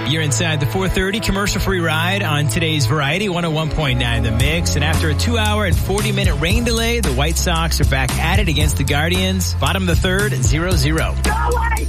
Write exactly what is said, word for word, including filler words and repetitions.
You're inside the four thirty commercial-free ride on today's Variety one oh one point nine The Mix. And after a two-hour and forty-minute rain delay, the White Sox are back at it against the Guardians. Bottom of the third, zero zero. Go away!